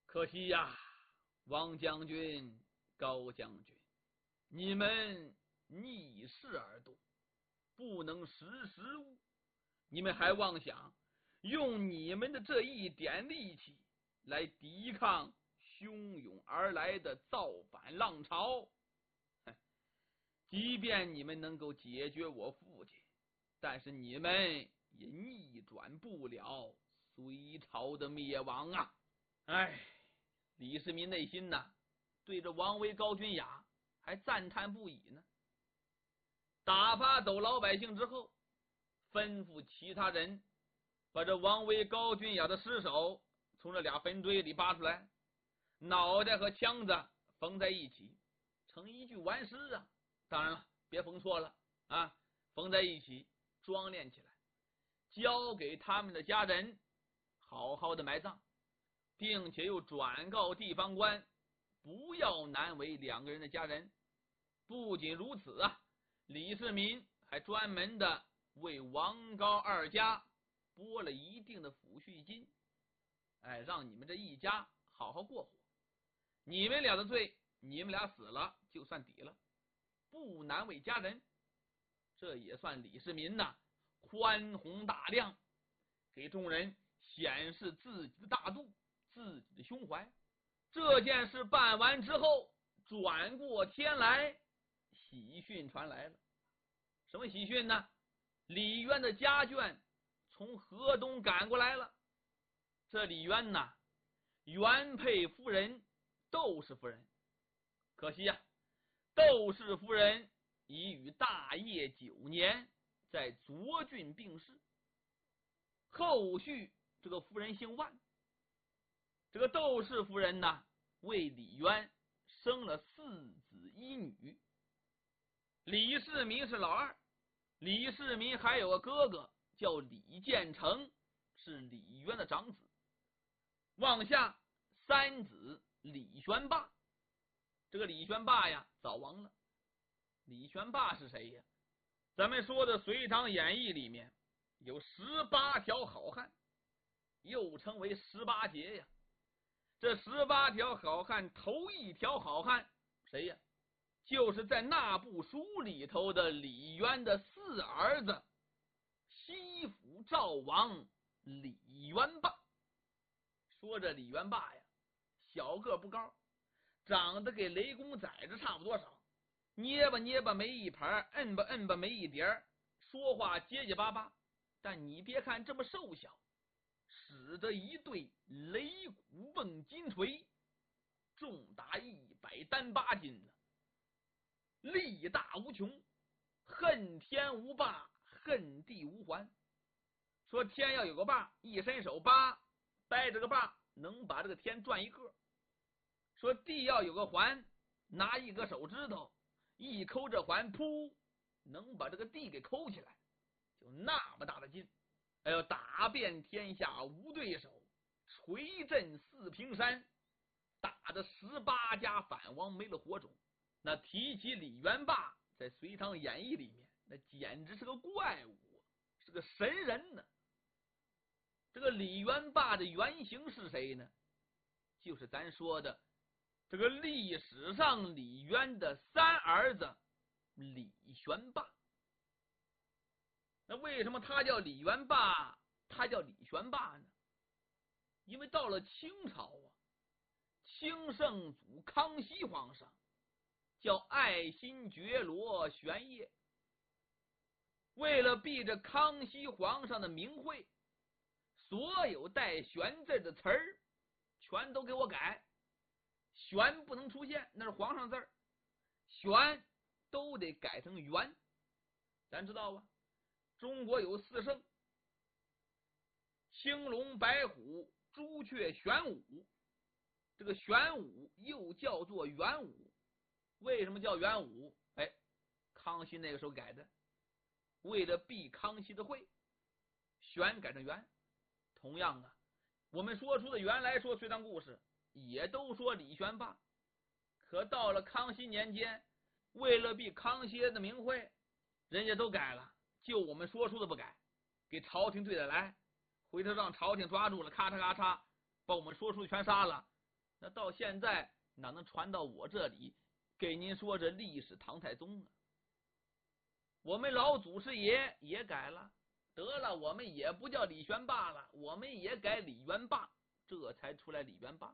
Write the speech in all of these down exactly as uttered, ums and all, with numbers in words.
可惜呀，王将军、高将军，你们逆势而动，不能识时务。你们还妄想用你们的这一点力气来抵抗汹涌而来的造反浪潮？即便你们能够解决我父亲，但是你们也逆转不了隋朝的灭亡啊！哎，李世民内心呐，对着王维、高君雅还赞叹不已呢。打发走老百姓之后，吩咐其他人把这王维、高君雅的尸首从这俩坟堆里扒出来，脑袋和枪子缝在一起，成一具完尸啊！当然了，别缝错了啊，缝在一起，装殓起来，交给他们的家人，好好的埋葬，并且又转告地方官，不要难为两个人的家人。不仅如此啊，李世民还专门的为王高二家拨了一定的抚恤金，哎，让你们这一家好好过活。你们俩的罪，你们俩死了就算抵了，不难为家人。这也算李世民呐宽宏大量，给众人显示自己的大度，自己的胸怀。这件事办完之后，转过天来，喜讯传来了。什么喜讯呢？李渊的家眷从河东赶过来了。这李渊呐，原配夫人窦氏夫人，可惜呀，窦氏夫人已与大业九年在涿郡病逝。后续这个夫人姓万，这个窦氏夫人呢，为李渊生了四子一女。李世民是老二，李世民还有个哥哥叫李建成，是李渊的长子。往下三子李玄霸，这个李玄霸呀早亡了。李玄霸是谁呀？咱们说的《隋唐演义》里面有十八条好汉，又称为十八杰呀。这十八条好汉头一条好汉谁呀？就是在那部书里头的李渊的四儿子西府赵王李渊霸。说这李渊霸呀，小个不高，长得跟雷公崽子差不多少，捏吧捏吧没一盘，摁吧摁吧没一碟，说话结结巴巴。但你别看这么瘦小，使得一对擂鼓瓮金锤，重达一百单八斤呢，力大无穷，恨天无霸，恨地无还。说天要有个霸，一伸手扒，掰着个霸能把这个天转一个。说地要有个环，拿一个手指头一抠这环，噗，能把这个地给抠起来，就那么大的劲。哎呦，打遍天下无对手，锤震四平山，打得十八家反王没了火种。那提起李渊霸，在《隋唐演义》里面，那简直是个怪物，是个神人呢。这个李渊霸的原型是谁呢？就是咱说的这个历史上李渊的三儿子李玄霸。那为什么他叫李渊霸，他叫李玄霸呢？因为到了清朝啊，清圣祖康熙皇上叫爱新觉罗玄烨，为了避着康熙皇上的名讳，所有带玄字的词儿全都给我改，玄不能出现，那是皇上字儿，玄都得改成元。咱知道吧，中国有四圣，青龙白虎朱雀玄武，这个玄武又叫做元武。为什么叫元武？哎，康熙那个时候改的，为了避康熙的讳，玄改成元。同样啊，我们说出的原来说隋唐故事也都说李玄霸，可到了康熙年间，为了避康熙的名讳，人家都改了，就我们说出的不改，给朝廷对得来，回头让朝廷抓住了，咔嚓咔嚓把我们说出的全杀了， 那到现在哪能传到我这里给您说这历史唐太宗啊？我们老祖师爷也改了，得了，我们也不叫李元霸了，我们也改李元霸，这才出来李元霸。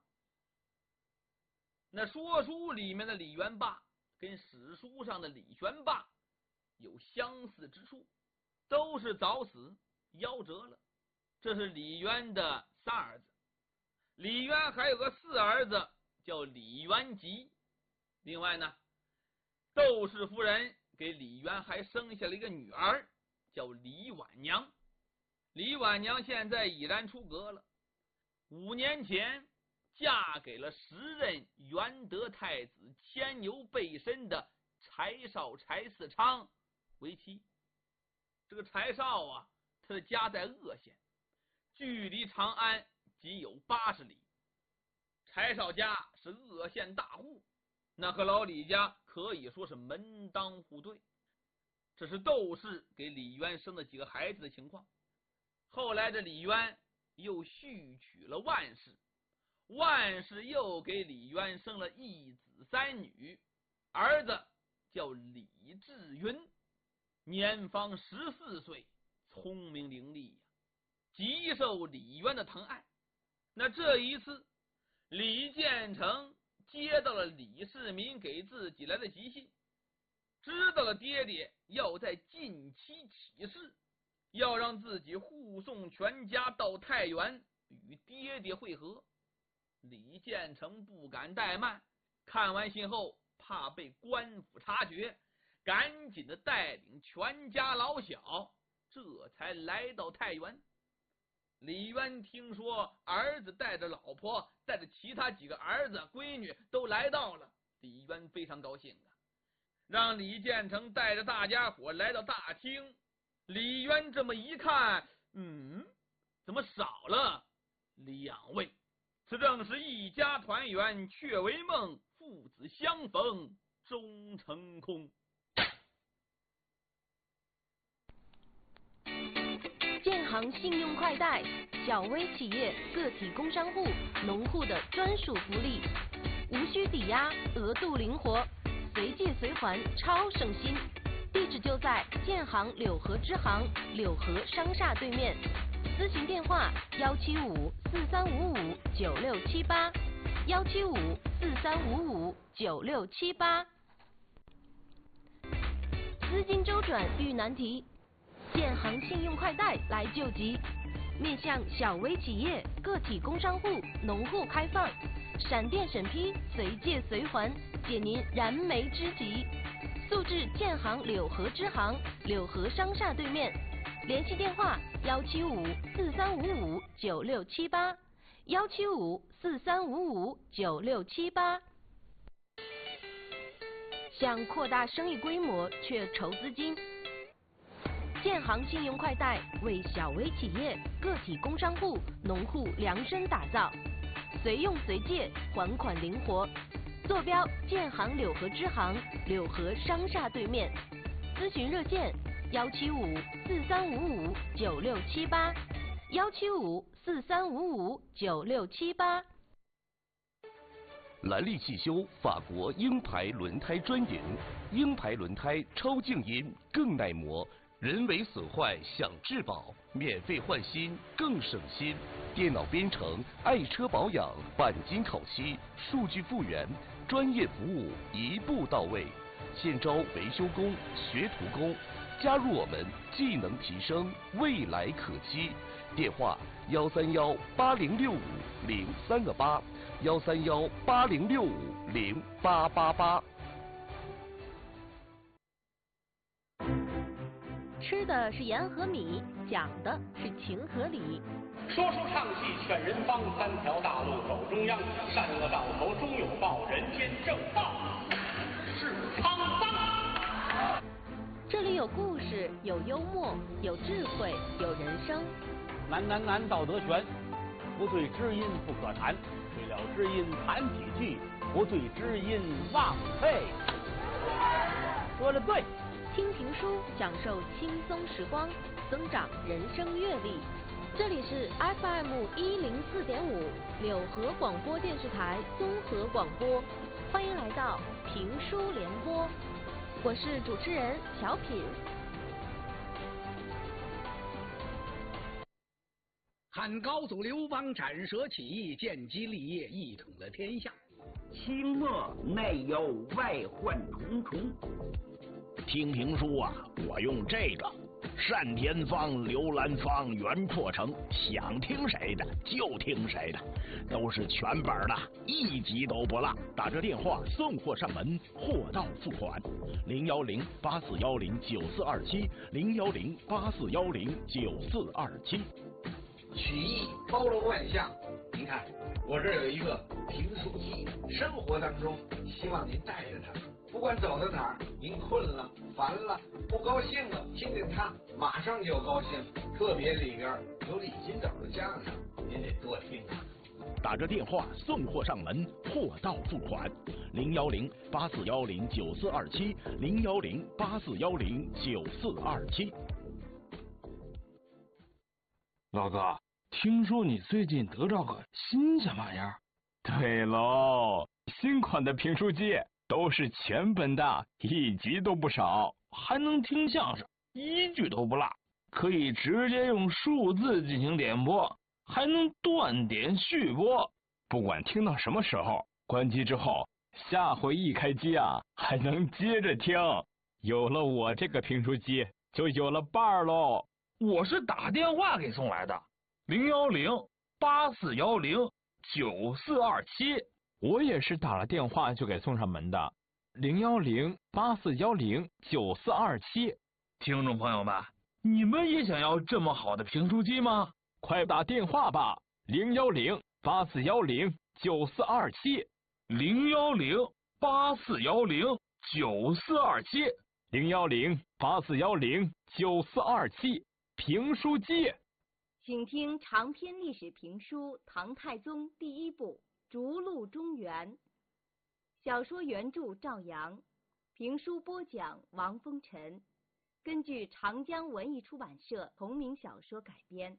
那说书里面的李元霸跟史书上的李元霸有相似之处，都是早死夭折了。这是李渊的三儿子，李渊还有个四儿子叫李元吉。另外呢，窦氏夫人给李渊还生下了一个女儿叫李婉娘。李婉娘现在已然出阁了，五年前嫁给了时任元德太子牵牛背身的柴绍柴嗣昌为妻。这个柴绍啊，他的家在鄂县，距离长安仅有八十里。柴绍家是鄂县大户，那和老李家可以说是门当户对。这是窦氏给李渊生的几个孩子的情况。后来这李渊又续娶了万氏，万氏又给李渊生了一子三女，儿子叫李志云，年方十四岁，聪明伶俐呀，极受李渊的疼爱。那这一次李建成接到了李世民给自己来的急信，知道了爹爹要在近期起事，要让自己护送全家到太原与爹爹会合。李建成不敢怠慢，看完信后怕被官府察觉，赶紧的带领全家老小，这才来到太原。李渊听说儿子带着老婆带着其他几个儿子闺女都来到了，李渊非常高兴啊，让李建成带着大家伙来到大厅。李渊这么一看，嗯，怎么少了两位？此正是一家团圆却为梦，父子相逢终成空。 建行信用快贷，小微企业、个体工商户、农户的专属福利，无需抵押，额度灵活，随借随还，超省心。地址就在建行柳河支行柳河商厦对面，咨询电话幺七五四三五五九六七八，幺七五四三五五九六七八。资金周转遇难题，建行信用快贷来救急，面向小微企业、个体工商户、农户开放，闪电审批，随借随还，解您燃眉之急。速至建行柳河支行柳河商厦对面，联系电话幺七五四三五五九六七八，幺七五四三五五九六七八。想扩大生意规模却筹资金，建行信用快贷为小微企业、个体工商户、农户量身打造，随用随借，还款灵活。坐标建行柳河支行柳河商厦对面，咨询热线幺七五四三五五九六七八，幺七五四三五五九六七八。 兰利汽修法国鹰牌轮胎专营，鹰牌轮胎超静音更耐磨，人为损坏享质保，免费换新更省心。电脑编程，爱车保养，钣金烤漆，数据复原，专业服务一步到位。现招维修工、学徒工，加入我们，技能提升，未来可期。电话幺三幺八零六五零三个八，幺三幺八零六五零八八八。 吃的是盐和米，讲的是情和理。 说书唱戏劝人方，三条大路走中央，善恶到头终有报，人间正道是沧桑。 这里有故事，有幽默，有智慧，有人生。 难难难，道德全，不对知音不可谈，对了知音谈几句，不对知音忘废。说的对。 听评书，享受轻松时光，增长人生阅历。 这里是 F M 一零四点五柳河广播电视台综合广播，欢迎来到评书联播，我是主持人小品。 汉高祖刘邦斩蛇起义，建基立业，一统了天下。 清末内有外患重重。 听评书啊，我用这个单田芳、刘兰芳、袁阔成，想听谁的就听谁的，都是全本的，一集都不落。打这电话送货上门，货到付款。零幺零八四幺零九四二七，零幺零八四幺零九四二七。 曲艺包罗万象，您看我这儿有一个评书机，生活当中希望您带着它，不管走到哪儿，您困了、烦了、不高兴了，听听它，马上就高兴。特别里边有李金斗的相声，您得多听啊。 打着电话送货上门，货到付款。零幺零八四幺零九四二七，零幺零八四幺零九四二七。 老哥，听说你最近得着个新鲜玩意儿？对喽，新款的评书机都是全本的，一集都不少，还能听相声，一句都不落，可以直接用数字进行点播，还能断点续播，不管听到什么时候，关机之后，下回一开机啊，还能接着听。有了我这个评书机，就有了伴儿喽。我是打电话给送来的，零幺零八四幺零九四二七。我也是打了电话就给送上门的，零幺零八四幺零九四二七。听众朋友们，你们也想要这么好的评书机吗？快打电话吧，零幺零八四幺零九四二七，零幺零八四幺零九四二七，零幺零八四幺零九四二七。评书机， 请听长篇历史评书《唐太宗》第一部《逐鹿中原》，小说原著赵阳，评书播讲王风尘，根据长江文艺出版社同名小说改编。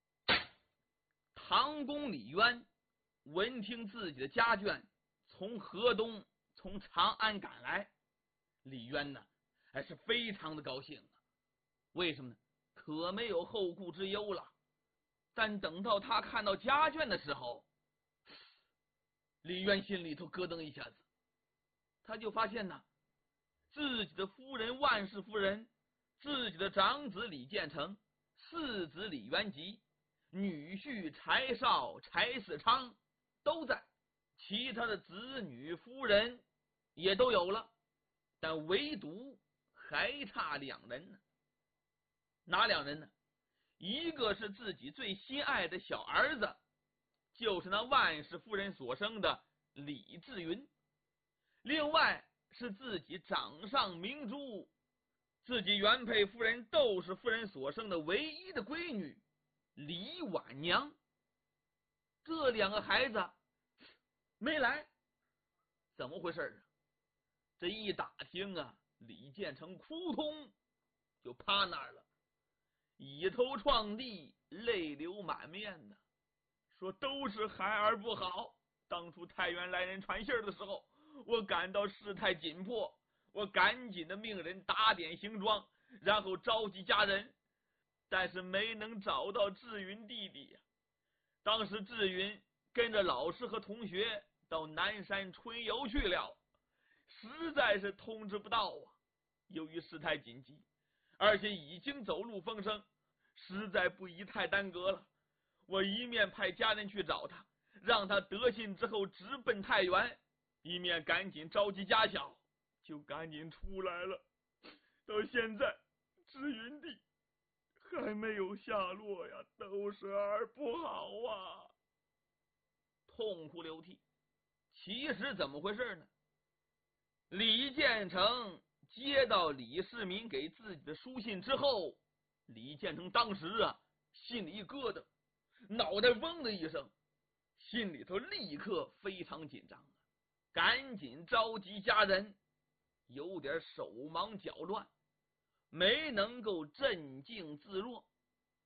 唐公李渊闻听自己的家眷从河东、从长安赶来，李渊呢还是非常的高兴啊。为什么呢？可没有后顾之忧了。但等到他看到家眷的时候，李渊心里头咯噔一下子，他就发现呢，自己的夫人万氏夫人，自己的长子李建成，四子李元吉，女婿柴绍、柴四昌都在，其他的子女夫人也都有了，但唯独还差两人呢。哪两人呢？一个是自己最心爱的小儿子，就是那万氏夫人所生的李志云；另外是自己掌上明珠，自己原配夫人窦氏夫人所生的唯一的闺女李婉娘。这两个孩子没来，怎么回事啊？这一打听啊，李建成扑通就趴那儿了，倚头撞地，泪流满面的，说都是孩儿不好。当初太原来人传信的时候，我感到事态紧迫，我赶紧的命人打点行装，然后召集家人，但是没能找到志云弟弟呀。当时志云跟着老师和同学到南山春游去了，实在是通知不到啊。由于事态紧急，而且已经走漏风声，实在不宜太耽搁了。我一面派家人去找他，让他得信之后直奔太原，一面赶紧召集家小，就赶紧出来了。到现在志云弟还没有下落呀，都是儿不好啊，痛哭流涕。其实怎么回事呢？李建成接到李世民给自己的书信之后，李建成当时啊心里一咯噔，脑袋嗡的一声，心里头立刻非常紧张，赶紧召集家人，有点手忙脚乱，没能够镇静自若。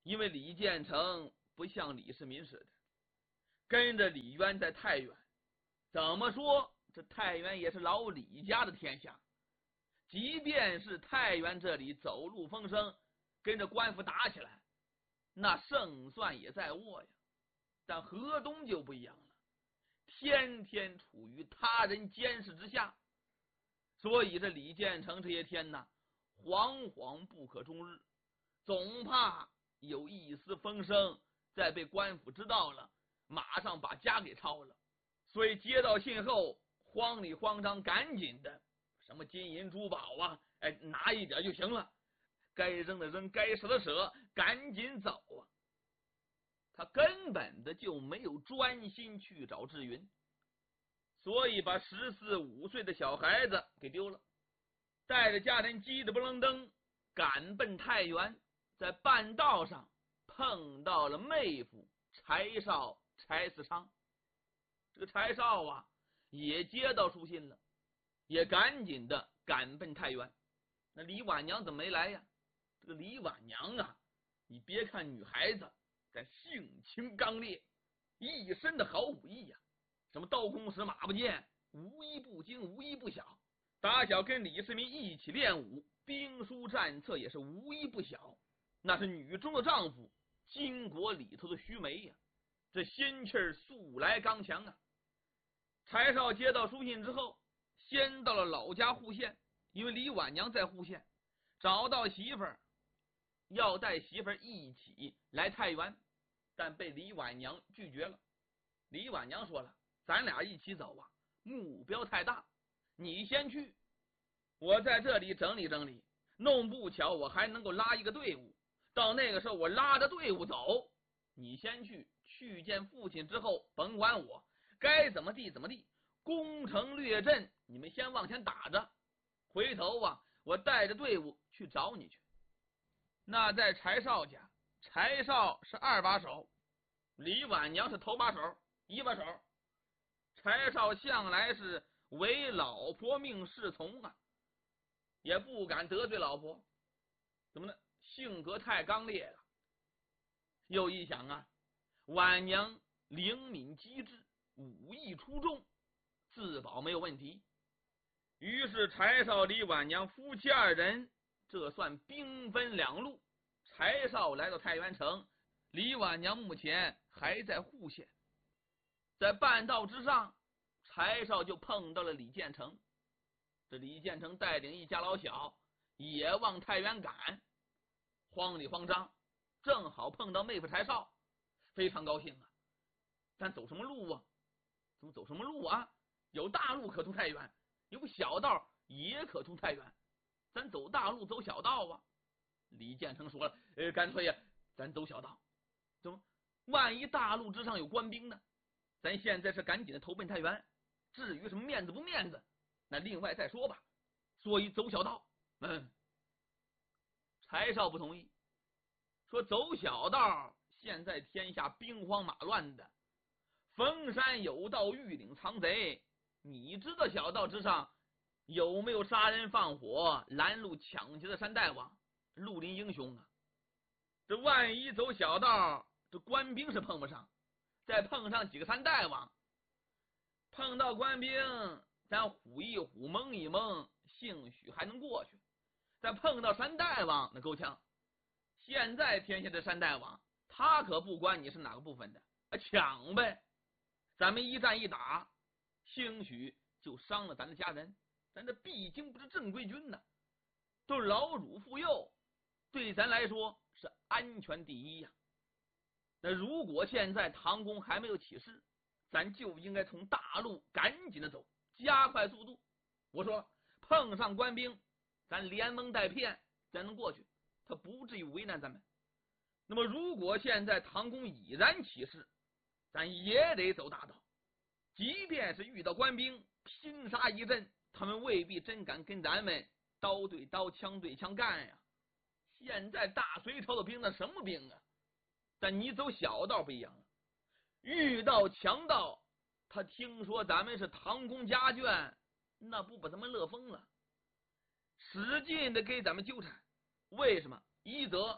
因为李建成不像李世民似的，跟着李渊在太原，怎么说这太原也是老李家的天下，即便是太原这里走路风声，跟着官府打起来，那胜算也在握呀。但河东就不一样了，天天处于他人监视之下，所以这李建成这些天呢，惶惶不可终日，总怕有一丝风声再被官府知道了，马上把家给抄了。所以接到信后，慌里慌张，赶紧的，什么金银珠宝啊，哎，拿一点就行了，该扔的扔，该舍的舍，赶紧走啊。他根本的就没有专心去找志云，所以把十四五岁的小孩子给丢了，带着家人急得不楞登赶奔太原，在半道上碰到了妹夫柴少柴四昌。这个柴少啊也接到书信了，也赶紧的赶奔太原。那李婉娘怎么没来呀？这个李婉娘啊，你别看女孩子但性情刚烈，一身的好武艺呀、啊，什么刀弓石马步剑，无一不精，无一不晓。打小跟李世民一起练武，兵书战策也是无一不晓。那是女中的丈夫，巾帼里头的须眉呀、啊，这心气儿素来刚强啊。柴少接到书信之后，先到了老家户县，因为李婉娘在户县，找到媳妇儿，要带媳妇儿一起来太原，但被李婉娘拒绝了。李婉娘说了，咱俩一起走啊，目标太大，你先去，我在这里整理整理，弄不巧我还能够拉一个队伍，到那个时候我拉着队伍走，你先去，去见父亲之后甭管我，该怎么地怎么地，攻城略阵你们先往前打着，回头啊我带着队伍去找你去。那在柴少家，柴少是二把手，李婉娘是头把手一把手。柴少向来是唯老婆命是从啊，也不敢得罪老婆，怎么呢？性格太刚烈了。又一想啊，婉娘灵敏机智，武艺出众，自保没有问题。于是柴少李婉娘夫妻二人这算兵分两路，柴少来到太原城，李婉娘目前还在户县。在半道之上，柴少就碰到了李建成。这李建成带领一家老小也往太原赶，慌里慌张，正好碰到妹夫柴少，非常高兴啊。咱走什么路啊？怎么走什么路啊？有大路可通太原，有小道也可通太原，咱走大路走小道啊。李建成说了，呃，干脆呀，咱走小道。怎么？万一大路之上有官兵呢？咱现在是赶紧的投奔太原，至于什么面子不面子，那另外再说吧。所以走小道。嗯，柴少不同意，说走小道，现在天下兵荒马乱的，逢山有道，遇岭藏贼。你知道小道之上有没有杀人放火、拦路抢劫的山大王、绿林英雄啊？这万一走小道，这官兵是碰不上，再碰上几个山大王，碰到官兵，咱唬一唬，蒙一蒙，兴许还能过去。再碰到山大王，那够呛。现在天下的山大王，他可不管你是哪个部分的，啊，抢呗。咱们一战一打，兴许就伤了咱的家人，咱这毕竟不是正规军呢，都是老乳妇幼，对咱来说是安全第一呀。那如果现在唐公还没有起事，咱就应该从大路赶紧的走，加快速度。我说碰上官兵，咱连蒙带骗才能过去，他不至于为难咱们。那么如果现在唐公已然起事，咱也得走大道，即便是遇到官兵拼杀一阵，他们未必真敢跟咱们刀对刀枪对枪干呀。现在大隋朝的兵那什么兵啊？但你走小道不一样了，遇到强盗，他听说咱们是唐公家眷，那不把咱们乐疯了，使劲的给咱们纠缠。为什么？一则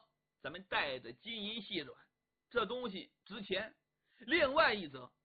咱们带着金银细软，这东西值钱。另外一则，